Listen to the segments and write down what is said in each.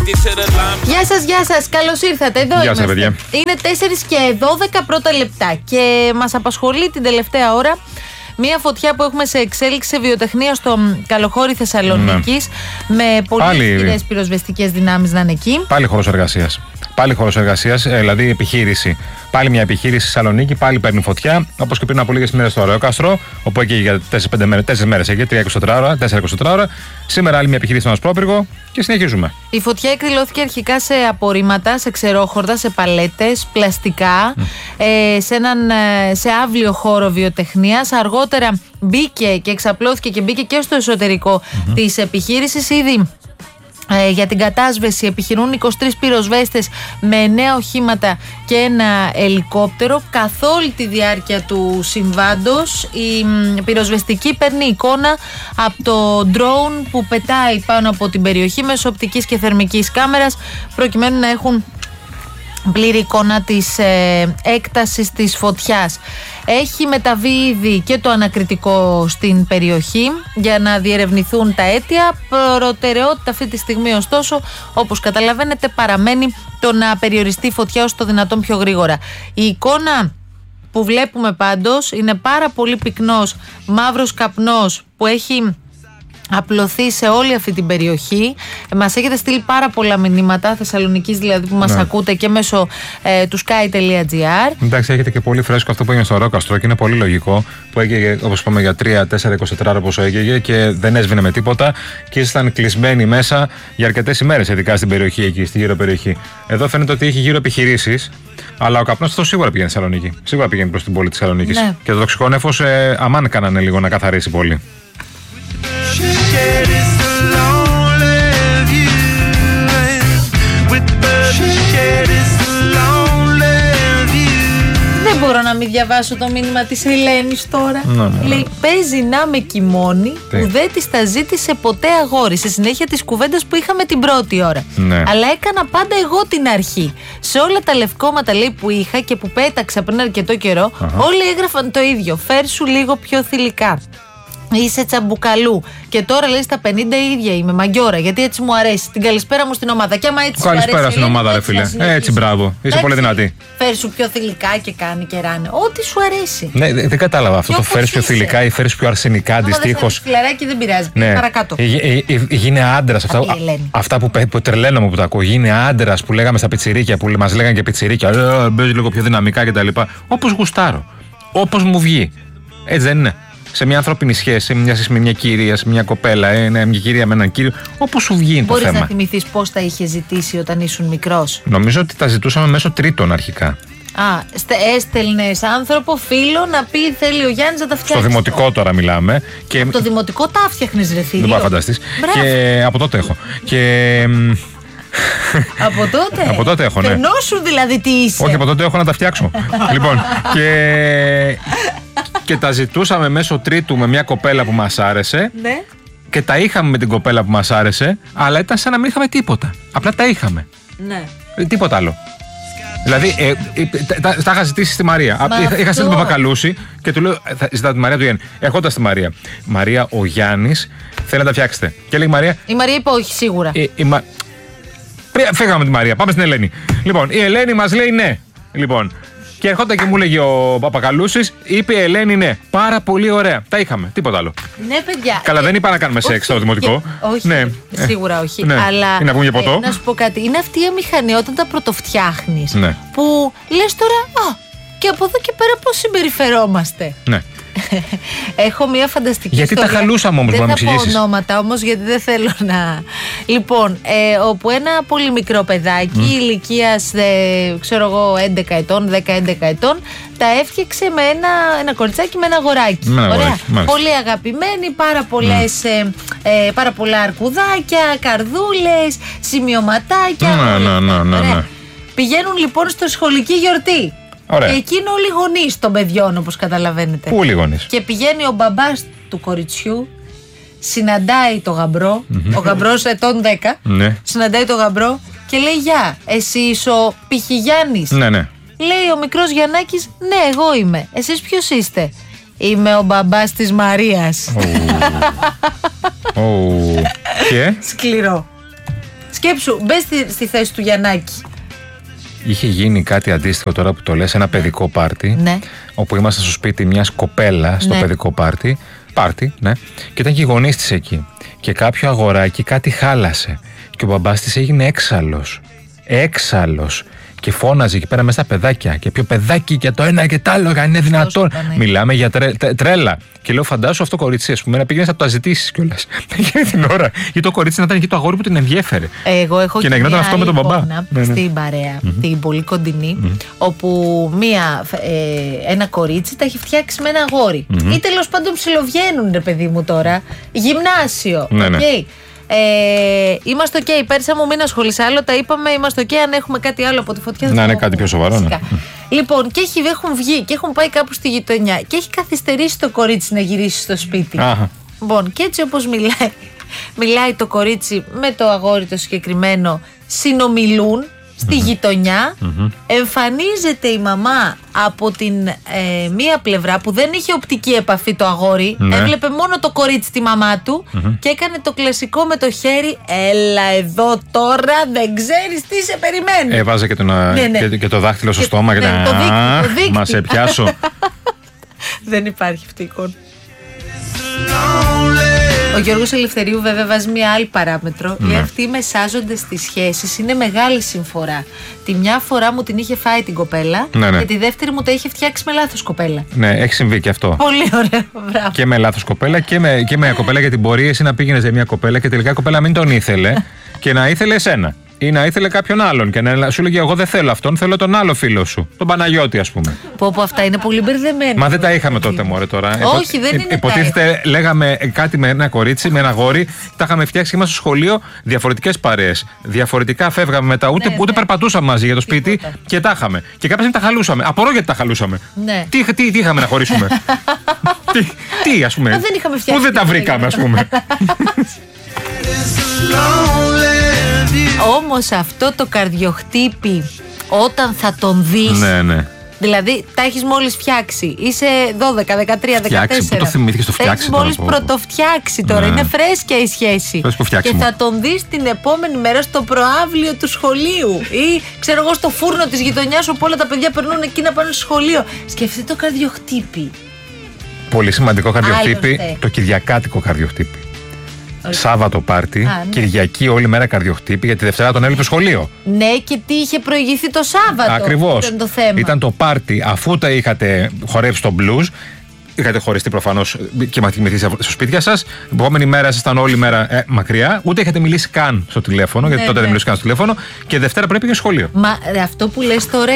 Γεια σας, καλώς ήρθατε. Εδώ Γεια είμαστε. σας, παιδιά. Είναι 4 και 12 πρώτα λεπτά και μας απασχολεί την τελευταία ώρα μία φωτιά που έχουμε σε εξέλιξη σε βιοτεχνία στο Καλοχώρι Θεσσαλονίκης, με πολύ ισχυρές πυροσβεστικές δυνάμεις να είναι εκεί. Πάλι χώρος εργασίας, δηλαδή επιχείρηση. Πάλι μια επιχείρηση στη Θεσσαλονίκη, πάλι παίρνει φωτιά. Όπως και πριν από λίγες μέρες στο Ρεόκαστρο, όπου εκεί για 4 μέρες εκεί, 4-24 ώρα. Σήμερα άλλη μια επιχείρηση στον Ασπρόπυργο και συνεχίζουμε. Η φωτιά εκδηλώθηκε αρχικά σε απορρίμματα, σε ξερόχορτα, σε παλέτες, πλαστικά, σε άβλιο χώρο βιοτεχνίας. Αργότερα μπήκε και εξαπλώθηκε και μπήκε και στο εσωτερικό της επιχείρησης. Ήδη για την κατάσβεση επιχειρούν 23 πυροσβέστες με 9 οχήματα και ένα ελικόπτερο. Καθ' όλη τη διάρκεια του συμβάντος η πυροσβεστική παίρνει εικόνα από το drone που πετάει πάνω από την περιοχή μέσω οπτικής και θερμικής κάμερας, προκειμένου να έχουν πλήρη εικόνα της έκτασης της φωτιάς. Έχει μεταβεί ήδη και το ανακριτικό στην περιοχή για να διερευνηθούν τα αίτια. Προτεραιότητα αυτή τη στιγμή, ωστόσο, όπως καταλαβαίνετε, παραμένει το να περιοριστεί η φωτιά όσο το δυνατόν πιο γρήγορα. Η εικόνα που βλέπουμε πάντως είναι πάρα πολύ πυκνός μαύρος καπνός που έχει απλωθεί σε όλη αυτή την περιοχή. Μας έχετε στείλει πάρα πολλά μηνύματα, Θεσσαλονικής δηλαδή, που μας ακούτε και μέσω του sky.gr. Εντάξει, έχετε και πολύ φρέσκο αυτό που έγινε στο Ρεόκαστρο και είναι πολύ λογικό, που έγινε, όπως είπαμε, για 3-4-24 ώρα πόσο έγινε και δεν έσβηνε με τίποτα και ήσασταν κλεισμένοι μέσα για αρκετές ημέρες, ειδικά στην περιοχή εκεί, στη γύρω περιοχή. Εδώ φαίνεται ότι έχει γύρω επιχειρήσεις, αλλά ο καπνός αυτό σίγουρα πήγαινε στη Θεσσαλονίκη. Σίγουρα πήγαινε προς την πόλη της Θεσσαλονίκης. Ναι. Και το τοξικό νέφος αμάν κάνανε λίγο να καθαρίσει πολύ. Δεν μπορώ να μην διαβάσω το μήνυμα της Ελένης τώρα. Λέει, παίζει να με κοιμώνει που δεν της τα ζήτησε ποτέ αγόρι, σε συνέχεια της κουβέντας που είχαμε την πρώτη ώρα. Αλλά έκανα πάντα εγώ την αρχή. Σε όλα τα λευκόματα, λέει, που είχα και που πέταξα πριν αρκετό καιρό, όλοι έγραφαν το ίδιο. Φέρσου λίγο πιο θηλυκά. Είσαι τσαμπουκαλού. Και τώρα λέει στα 50 η ίδια είμαι μαγκιόρα, γιατί έτσι μου αρέσει. Την καλησπέρα μου στην ομάδα. Και άμα έτσι καλησπέρα στην ομάδα, ρε φίλε. Έτσι, μπράβο. Είσαι πολύ δυνατή. Φέρσου πιο θηλυκά και κάνει και ράνε. Ό,τι σου αρέσει. Ναι, δεν κατάλαβα αυτό το φέρσου πιο θηλυκά ή φέρσου πιο αρσενικά αντιστοίχως. Φιλαράκι δεν πειράζει. Ναι. Παρακάτω. Γίνε άντρας. Αυτά που τρελαίνομαι που τα ακούω. Γίνε άντρας που λέγαμε στα πιτσιρίκια, που μας λέγανε και πιτσιρίκια. Μπέζει λίγο πιο δυναμικά κτλ. Όπως γουστάρω. Όπως μου βγει. Έτσι δεν είναι? Σε μια ανθρώπινη σχέση, με μια κυρία, σε μια κοπέλα, μια κυρία με έναν κύριο, όπως σου βγει το θέμα. Μπορείς να θυμηθείς πώς τα είχε ζητήσει όταν ήσουν μικρός? Νομίζω ότι τα ζητούσαμε μέσω τρίτων αρχικά. Έστελνες άνθρωπο, φίλο, να πει θέλει ο Γιάννης να τα φτιάξει. Στο δημοτικό τώρα μιλάμε. Και... Από το δημοτικό τα φτιάχνες, ρε φίλο. Δεν μπορώ να φανταστείς. Και από τότε έχω. Από τότε? Από τότε έχω, ναι. Φαινόσου δηλαδή τι είσαι. Όχι, από τότε έχω να τα φτιάξω. Λοιπόν, και τα ζητούσαμε μέσω τρίτου με μια κοπέλα που μας άρεσε. Ναι. Και τα είχαμε με την κοπέλα που μας άρεσε, αλλά ήταν σαν να μην είχαμε τίποτα. Απλά τα είχαμε. Ναι. Τίποτα άλλο. Δηλαδή, τα είχα ζητήσει στη Μαρία. Είχα στείλει τον Παπακαλούση και του λέω: ζητάω τη Μαρία του Γιάννη. Ερχόταν στη Μαρία. Μαρία, ο Γιάννης θέλει να τα φτιάξετε. Και λέει Μαρία. Η Μαρία είπε όχι, σίγουρα. Φύγαμε με τη Μαρία. Πάμε στην Ελένη. Λοιπόν, η Ελένη μας λέει ναι. Λοιπόν, και ερχόταν και μου λέγει ο Παπακαλούσης, είπε η Ελένη ναι. Πάρα πολύ ωραία. Τα είχαμε. Τίποτα άλλο. Ναι, παιδιά. Καλά, δεν είπα να κάνουμε σεξ στο δημοτικό. Όχι. Ναι. Σίγουρα όχι. Ναι. Αλλά. Ή να πούμε για ποτό. Να σου πω κάτι. Είναι αυτή η αμηχανία όταν τα πρωτοφτιάχνεις. Ναι. Που λες τώρα, και από εδώ και πέρα πώς συμπεριφερόμαστε. Ναι. Έχω μια φανταστική γιατί ιστορία. Τα χαλούσαμε όμως, δεν να θα πω ονόματα όμως, γιατί δεν θέλω να. Λοιπόν, όπου ένα πολύ μικρό παιδάκι ηλικίας, ξέρω εγώ, 11 ετών, 10-11 ετών, τα έφτιαξε με ένα κοριτσάκι με ένα αγοράκι. Ωραία. Πολύ αγαπημένοι, πάρα πολλά αρκουδάκια, καρδούλες, σημειωματάκια. Ναι. Πηγαίνουν λοιπόν στο σχολική γιορτή. Ωραία. Και εκεί είναι όλοι οι γονείς των παιδιών, όπως καταλαβαίνετε. Πού όλοι οι γονείς? Και πηγαίνει ο μπαμπάς του κοριτσιού, συναντάει το γαμπρό, ο γαμπρός ετών 10, ναι. Συναντάει το γαμπρό και λέει: γεια, εσύ είσαι ο Πηχηγιάννης? Ναι. Λέει ο μικρός Γιαννάκης: ναι, εγώ είμαι. Εσείς ποιος είστε? Είμαι ο μπαμπάς της Μαρίας. Και? Σκληρό. Σκέψου, μπες στη θέση του Γιαννάκη. Είχε γίνει κάτι αντίστοιχο τώρα που το λες, ένα παιδικό πάρτι. Ναι. Όπου ήμασταν στο σπίτι μιας κοπέλας στο παιδικό πάρτι. Ναι. Και ήταν και οι γονείς της εκεί. Και κάποιο αγοράκι κάτι χάλασε. Και ο μπαμπάς της έγινε έξαλλος. Και φώναζε εκεί πέρα μέσα στα παιδάκια. Και ποιο παιδάκι και το ένα και το άλλο, αν είναι δυνατόν. Μιλάμε για τρέλα. Και λέω, φαντάσου αυτό το κορίτσι, ας πούμε, να πήγαινε να το ζητήσει κιόλας. Εκείνη την ώρα. Ή το κορίτσι να ήταν εκεί το αγόρι που την ενδιέφερε. Εγώ έχω και να γινόταν αυτό με τον μπαμπά. Στην παρέα, την πολύ κοντινή, όπου ένα κορίτσι τα έχει φτιάξει με ένα αγόρι. Ή τέλος πάντων ψιλοβγαίνουν, ρε παιδί μου τώρα. Γυμνάσιο. Okay. Είμαστε ok. Πέρσι μου μην ασχολείσαι άλλο. Τα είπαμε. Είμαστε ok. Αν έχουμε κάτι άλλο από τη φωτιά. Να είναι κάτι πιο σοβαρό. Ναι. Λοιπόν, και έχουν βγει και έχουν πάει κάπου στη γειτονιά. Και έχει καθυστερήσει το κορίτσι να γυρίσει στο σπίτι. Λοιπόν, και έτσι όπως μιλάει το κορίτσι με το αγόρι το συγκεκριμένο, συνομιλούν στη γειτονιά. Εμφανίζεται η μαμά από την μία πλευρά που δεν είχε οπτική επαφή το αγόρι. Έβλεπε μόνο το κορίτσι τη μαμά του και έκανε το κλασικό με το χέρι. Έλα εδώ τώρα, δεν ξέρεις τι σε περιμένει. Έβαζε και το δάχτυλο στο στόμα και το δίκτυ. Μα σε πιάσω. Δεν υπάρχει αυτή η εικόνα. Ο Γιώργος Ελευθερίου βέβαια βάζει μια άλλη παράμετρο. Λέει αυτοί μεσάζονται στις σχέσεις, είναι μεγάλη συμφορά. Τη μια φορά μου την είχε φάει την κοπέλα και τη δεύτερη μου τα είχε φτιάξει με λάθος κοπέλα. Ναι, έχει συμβεί και αυτό. Πολύ ωραίο, μπράβο. Και με λάθος κοπέλα και με μια κοπέλα, γιατί μπορεί εσύ να πήγαινες σε μια κοπέλα και τελικά η κοπέλα μην τον ήθελε και να ήθελε εσένα. Ή να ήθελε κάποιον άλλον και να σου λέγε: εγώ δεν θέλω αυτόν, θέλω τον άλλο φίλο σου. Τον Παναγιώτη, ας πούμε. Που αυτά είναι πολύ μπερδεμένα. Μα δεν τα είχαμε τότε, μωρέ τώρα. Όχι, δεν είναι. Υποτίθεται, λέγαμε κάτι με ένα κορίτσι, με ένα αγόρι, τα είχαμε φτιάξει και είμαστε στο σχολείο διαφορετικές παρέες. Διαφορετικά φεύγαμε μετά, ούτε περπατούσαμε μαζί για το σπίτι και τα είχαμε. Και κάποια στιγμή τα χαλούσαμε. Απορώ γιατί τα χαλούσαμε. Τι είχαμε να χωρίσουμε. Τι, ας πούμε. Πού δεν τα βρήκαμε, ας πούμε. Όμως αυτό το καρδιοχτύπη όταν θα τον δεις. Ναι. Δηλαδή τα έχεις μόλις φτιάξει. Είσαι 12, 13, 14. Πού το θυμήθηκες το φτιάξει. Έχεις μόλις πρωτοφτιάξει τώρα. Είναι φρέσκια η σχέση. Και θα τον δεις την επόμενη μέρα στο προαύλιο του σχολείου. Ή ξέρω εγώ στο φούρνο της γειτονιάς όπου όλα τα παιδιά περνούν εκεί να πάνε στο σχολείο. Σκεφτείτε το καρδιοχτύπη. Πολύ σημαντικό καρδιοχτύπη. Το κυριακάτικο καρδιοχτύπη. Σάββατο πάρτι, Κυριακή όλη μέρα καρδιοχτύπη, γιατί Δευτέρα τον έλειπε σχολείο. Ναι, και τι είχε προηγηθεί το Σάββατο. Ακριβώς. Ήταν το θέμα. Ήταν το πάρτι, αφού τα είχατε χορέψει το blues, είχατε χωριστεί προφανώς και κοιμηθεί στο σπίτια σας. Την επόμενη μέρα ήσασταν όλη μέρα μακριά, ούτε είχατε μιλήσει καν στο τηλέφωνο, γιατί τότε δεν μιλούσε καν στο τηλέφωνο, και Δευτέρα πρέπει για σχολείο. Μα αυτό που λες τώρα,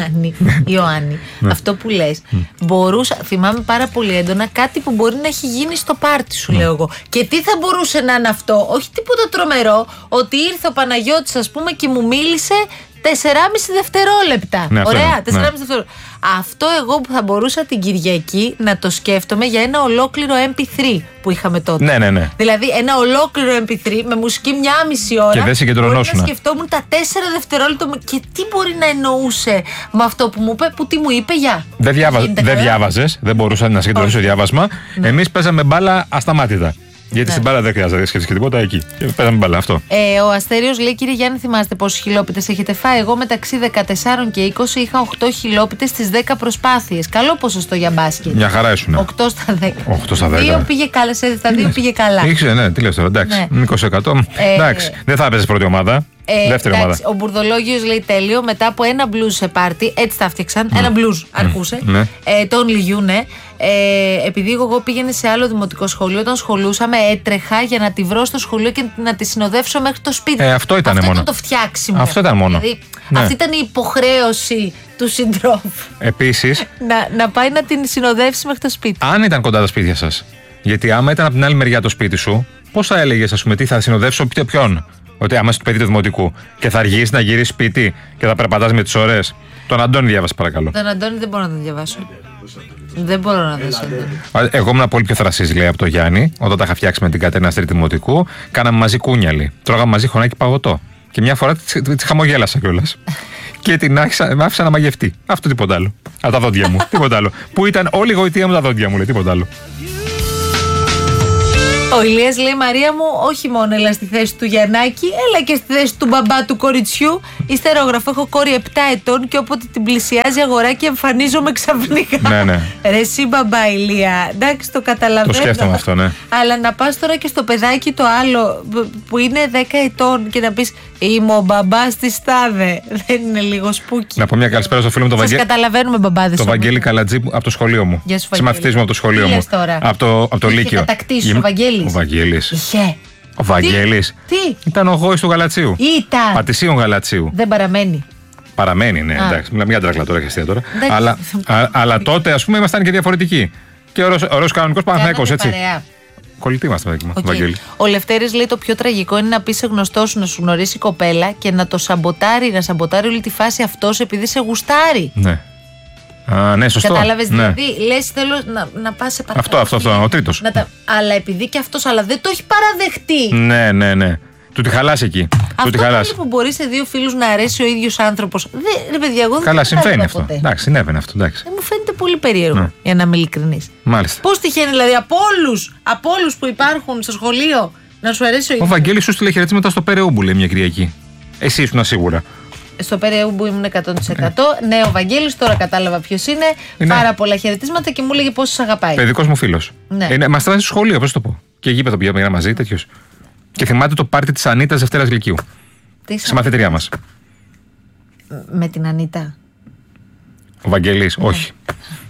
Ιωάννη, αυτό που λες, θυμάμαι πάρα πολύ έντονα κάτι που μπορεί να έχει γίνει στο πάρτι σου, λέω εγώ. Και τι θα μπορούσε να είναι αυτό, όχι τίποτα τρομερό, ότι ήρθε ο Παναγιώτης, ας πούμε, και μου μίλησε 4,5 δευτερόλεπτα. Ναι, ωραία, 4,5 δευτερόλεπτα. Αυτό εγώ που θα μπορούσα την Κυριακή να το σκέφτομαι για ένα ολόκληρο MP3 που είχαμε τότε. Ναι. Δηλαδή ένα ολόκληρο MP3 με μουσική 1,5 ώρα. Και δεν συγκεντρωνόσουν. Να σκεφτόμουν τα 4 δευτερόλεπτα και τι μπορεί να εννοούσε με αυτό που μου είπε, που τι μου είπε, Δεν διάβαζες, δεν μπορούσα να συγκεντρωθείς το διάβασμα. Εμείς παίζαμε μπάλα ασταμάτητα. Γιατί στην μπάλα δεν χρειάζεται να σκέφτεσαι και τίποτα εκεί. Παίζαμε μπάλα, αυτό. Ο Αστέριος λέει: κύριε Γιάννη, θυμάστε πόσους χιλόπιτες έχετε φάει? Εγώ μεταξύ 14 και 20 είχα 8 χιλόπιτες στις 10 προσπάθειες. Καλό ποσοστό για μπάσκετ. Μια χαρά ήσουν. 8 στα 10. 8 στα 10. 2 πήγε καλά, στα 2 πήγε καλά. Ήξερε, ναι, τι λες τώρα, εντάξει. 20%. Εντάξει, δεν θα έπαιζες πρώτη ομάδα. Δεύτερη ομάδα. Ο Μπουρδολόγιος λέει: τέλειο. Μετά από ένα μπλουζ σε πάρτι, έτσι τα φτιάξαν. Ένα μπλουζ αρκούσε. Τον λιγιούνε. Επειδή εγώ πήγαινε σε άλλο δημοτικό σχολείο, όταν σχολούσαμε, έτρεχα για να τη βρω στο σχολείο και να τη συνοδεύσω μέχρι το σπίτι. Αυτό ήταν μόνο. Αυτό ήταν το φτιάξιμο. Αυτό ήταν μόνο. Δηλαδή, αυτή ήταν η υποχρέωση του συντρόφου. Επίσης, να πάει να την συνοδεύσει μέχρι το σπίτι. Αν ήταν κοντά τα σπίτια σας. Γιατί άμα ήταν από την άλλη μεριά το σπίτι σου, πώς θα έλεγες, ας πούμε, τι θα συνοδεύσω, ποιον? Ότι άμα είσαι το παιδί του δημοτικού και θα αργήσει να γυρίσει σπίτι και θα περπατάς με τις ώρες. Τον Αντώνη διάβασε, παρακαλώ. Τον Αντώνη δεν μπορώ να τον διαβάσω. Δεν μπορώ να δώσω. Εγώ ήμουν πολύ πιο θρασής, λέει, από το Γιάννη, όταν τα είχα φτιάξει με την Κατερίνα Στρίτη Δημοτικού. Κάναμε μαζί κούνιαλι. Τρώγαμε μαζί χωνάκι παγωτό. Και μια φορά τη χαμογέλασα κιόλας. Και την άφησα να μαγευτεί. Αυτό, τίποτα άλλο. Από τα δόντια μου. Τίποτα άλλο. Που ήταν όλη η γοητεία μου τα δόντια μου, λέει, τίποτα άλλο. Ο Ηλίας λέει: Μαρία μου, όχι μόνο έλα στη θέση του Γιαννάκη, έλα και στη θέση του μπαμπά του κοριτσιού. Ιστερόγραφο: έχω κόρη 7 ετών και όποτε την πλησιάζει αγοράκι εμφανίζομαι ξαφνικά. Ναι. Ρε, εσύ μπαμπά Ηλία, εντάξει, το καταλαβαίνω. Το σκέφτομαι αυτό, ναι. Αλλά να πας τώρα και στο παιδάκι το άλλο που είναι 10 ετών και να πεις: είμαι ο μπαμπάς της τάδε. Δεν είναι λίγο σπούκι? Να πω μια καλησπέρα στο φίλο μου τον Βαγγέλη. Σας καταλαβαίνουμε, μπαμπάδες. Το Βαγγέλη Καλατζή από το σχολείο μου. Συμμαθητής μου από το σχολείο μου. Από το Λύκειο. Είχε κατακτήσει ο Βαγγέλης. Ο Βαγγέλης. Είχε. Ο Βαγγέλης. Τι? Ήταν ο γόης του Γαλατσίου. Ήταν. Πατησίων Γαλατσίου. Δεν παραμένει. Παραμένει, ναι, εντάξει. Μιλάμε για τράγκλα τώρα και αστεία τώρα. Αλλά τότε, ας πούμε, ήμασταν και διαφορετικοί. Και ωραίος κανονικός Παναθηναϊκός, έτσι. Παρέα. Κολλητή είμαστε, Βαγγέλη. Ο Λευτέρης λέει: το πιο τραγικό είναι να πει σε γνωστό σου να σου γνωρίσει κοπέλα και να το σαμποτάρει, να σαμποτάρει όλη τη φάση αυτός επειδή σε γουστάρει. Ναι. Ναι, σωστό. Κατάλαβες, ναι. δηλαδή λες θέλω να πας σε παρακαλώ. Αυτό, ο τρίτος. Αλλά επειδή και αυτός, αλλά δεν το έχει παραδεχτεί. Ναι. Του τη χαλάσει εκεί. Αυτό πάλι που μπορεί σε δύο φίλους να αρέσει ο ίδιος άνθρωπος. Ρε παιδιά, εγώ δεν καλά, συμβαίνει αυτό. Εντάξει, συνέβαινε αυτό. Εντάξει. Μου φαίνεται πολύ περίεργο, για να είμαι ειλικρινής. Μάλιστα. Πώς τυχαίνει δηλαδή από όλους που υπάρχουν στο σχολείο να σου αρέσει ο ίδιος? Ο Βαγγέλης σου στείλε χαιρετίσματα στο Περαιούμπου, λέει μια Κυριακή. Εσύ ήσουν σίγουρα. Στο Περαιούμπου ήμουν 100%. Ναι, ο Βαγγέλης, τώρα κατάλαβα ποιος είναι. Πάρα πολλά χαιρετίσματα και μου έλεγε πόσο σ' αγαπάει. Παιδικός μου φίλος. Ναι. Μας τράβησε στο σχολείο, πώς το πω. Και γήπεδο πήγαμε μαζί, τέτοιος. Και θυμάται το πάρτι της Ανίτας Δευτέρας Λυκείου. Στη μαθητριά μας. Με την Ανίτα. Ο Βαγγέλης, όχι.